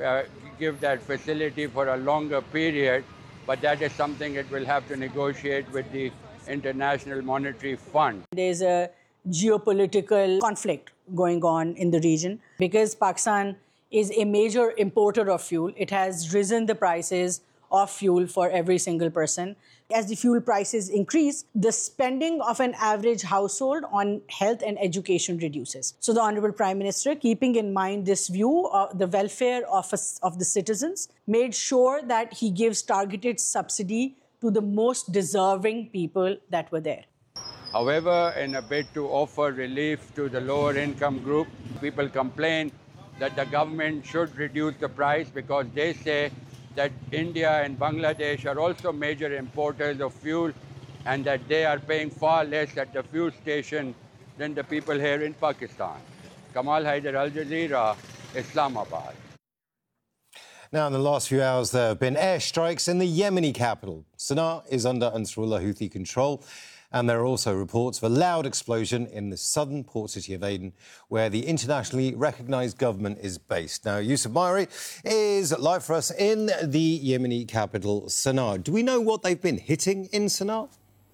give that facility for a longer period, but that is something it will have to negotiate with the International Monetary Fund. There's a geopolitical conflict going on in the region because Pakistan is a major importer of fuel. It has risen the prices of fuel for every single person. As the fuel prices increase, the spending of an average household on health and education reduces. So the Honorable Prime Minister, keeping in mind this view of the welfare of the citizens, made sure that he gives targeted subsidy to the most deserving people that were there. However, in a bid to offer relief to the lower income group, people complain that the government should reduce the price because they say that India and Bangladesh are also major importers of fuel and that they are paying far less at the fuel station than the people here in Pakistan. Kamal Haider, Al Jazeera, Islamabad. Now, in the last few hours, there have been airstrikes in the Yemeni capital. Sana'a is under Ansarullah Houthi control. And there are also reports of a loud explosion in the southern port city of Aden, where the internationally recognised government is based. Now, Yusuf Mairi is live for us in the Yemeni capital, Sana'a. Do we know what they've been hitting in Sana'a?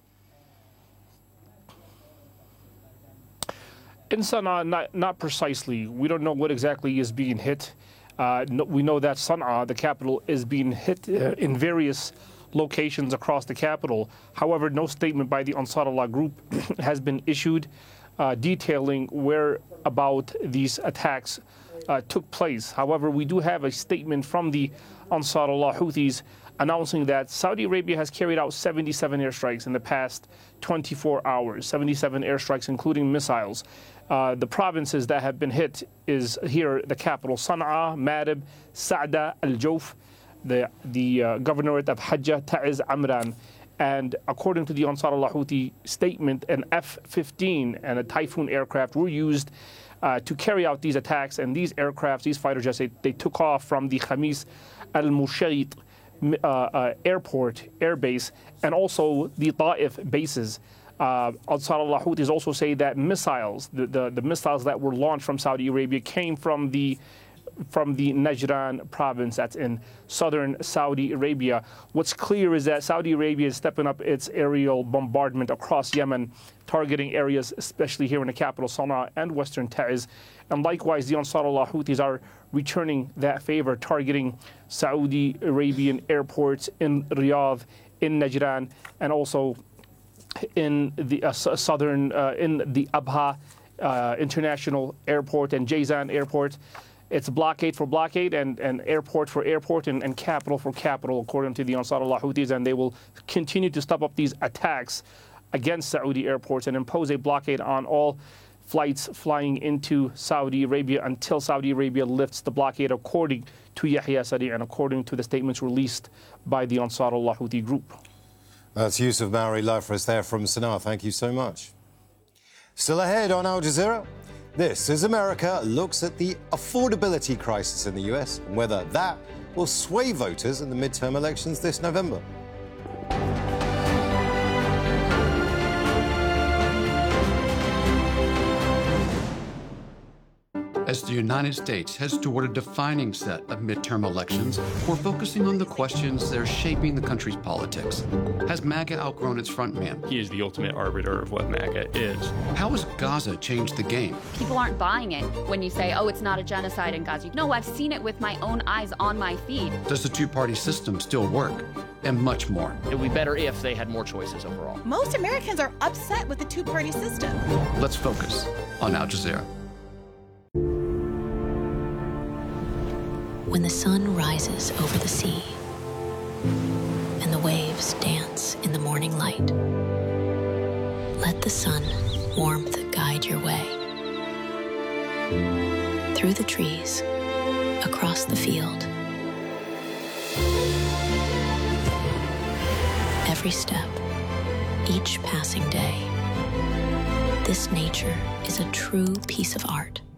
In Sana'a, not precisely. We don't know what exactly is being hit. We know that Sana'a, the capital, is being hit in various locations across the capital. However, no statement by the Ansarullah group has been issued detailing where about these attacks took place. However, we do have a statement from the Ansarullah Houthis announcing that Saudi Arabia has carried out 77 airstrikes in the past 24 hours, 77 airstrikes including missiles. The provinces that have been hit is here, the capital, Sana'a, Marib, Sa'da, Al-Jawf, the governorate of Hajjah, Ta'iz, Amran. And according to the Ansarullah Houthi statement, an F-15 and a Typhoon aircraft were used to carry out these attacks. And these aircrafts, these fighter jets, they took off from the Khamis al-Mushayt airport, airbase, and also the Ta'if bases. Ansarullah Houthis also say that missiles, the missiles that were launched from Saudi Arabia came from the Najran province that's in southern Saudi Arabia. What's clear is that Saudi Arabia is stepping up its aerial bombardment across Yemen, targeting areas especially here in the capital, Sana'a, and western Ta'iz. And likewise, the Ansarullah Houthis are returning that favor, targeting Saudi Arabian airports in Riyadh, in Najran, and also in the southern, in the Abha International Airport and Jazan Airport. It's blockade for blockade and airport for airport and capital for capital, according to the Ansarullah Houthis, and they will continue to step up these attacks against Saudi airports and impose a blockade on all flights flying into Saudi Arabia until Saudi Arabia lifts the blockade, according to Yahya Sari and according to the statements released by the Ansarullah Houthi group. That's Yusuf Mairi live for us there from Sana'a. Thank you so much. Still ahead on Al Jazeera. This is America looks at the affordability crisis in the US and whether that will sway voters in the midterm elections this November. As the United States heads toward a defining set of midterm elections, we're focusing on the questions that are shaping the country's politics. Has MAGA outgrown its frontman? He is the ultimate arbiter of what MAGA is. How has Gaza changed the game? People aren't buying it when you say, oh, it's not a genocide in Gaza. No, I've seen it with my own eyes on my feed. Does the two-party system still work? And much more. It would be better if they had more choices overall. Most Americans are upset with the two-party system. Let's focus on Al Jazeera. When the sun rises over the sea and the waves dance in the morning light, let the sun warmth guide your way. Through the trees, across the field, every step, each passing day, this nature is a true piece of art.